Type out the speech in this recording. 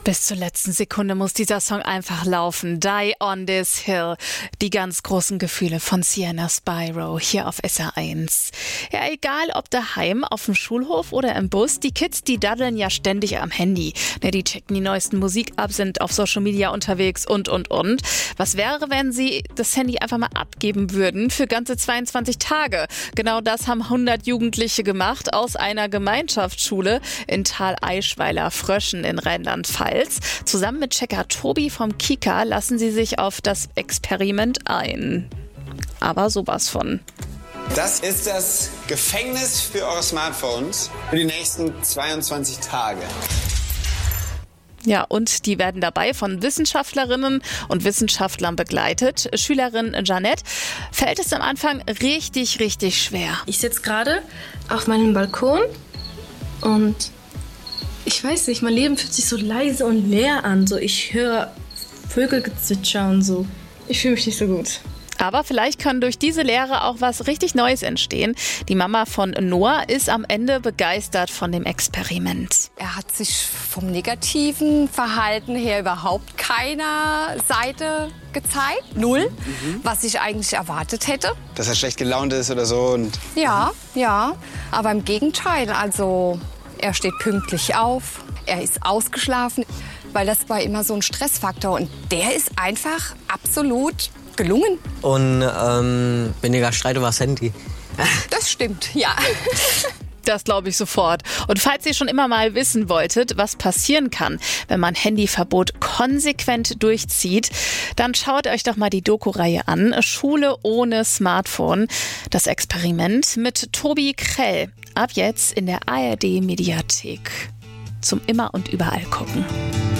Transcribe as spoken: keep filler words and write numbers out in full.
Bis zur letzten Sekunde muss dieser Song einfach laufen. Die on this hill. Die ganz großen Gefühle von Sienna Spyro hier auf S R eins. Ja, egal ob daheim, auf dem Schulhof oder im Bus, die Kids, die daddeln ja ständig am Handy. Ne, die checken die neuesten Musik ab, sind auf Social Media unterwegs und, und, und. Was wäre, wenn sie das Handy einfach mal abgeben würden für ganze zweiundzwanzig Tage? Genau das haben hundert Jugendliche gemacht aus einer Gemeinschaftsschule in Thaleischweiler-Fröschen in Rheinland-Pfalz. Zusammen mit Checker Tobi vom Kika lassen sie sich auf das Experiment ein. Aber sowas von. Das ist das Gefängnis für eure Smartphones für die nächsten zweiundzwanzig Tage. Ja, und die werden dabei von Wissenschaftlerinnen und Wissenschaftlern begleitet. Schülerin Janette fällt es am Anfang richtig, richtig schwer. Ich sitze gerade auf meinem Balkon und ich weiß nicht, mein Leben fühlt sich so leise und leer an. So, ich höre Vögelgezwitscher und so. Ich fühle mich nicht so gut. Aber vielleicht kann durch diese Lehre auch was richtig Neues entstehen. Die Mama von Noah ist am Ende begeistert von dem Experiment. Er hat sich vom negativen Verhalten her überhaupt keiner Seite gezeigt. Null, mhm. Was ich eigentlich erwartet hätte. Dass er schlecht gelaunt ist oder so. Und ja, ja, aber im Gegenteil. Also er steht pünktlich auf, er ist ausgeschlafen, weil das war immer so ein Stressfaktor. Und der ist einfach absolut gelungen. Und ähm, weniger Streit über das Handy. Das stimmt, ja. Das glaube ich sofort. Und falls ihr schon immer mal wissen wolltet, was passieren kann, wenn man Handyverbot konsequent durchzieht, dann schaut euch doch mal die Doku-Reihe an. Schule ohne Smartphone. Das Experiment mit Tobi Krell. Ab jetzt in der A R D-Mediathek. Zum Immer und Überall gucken.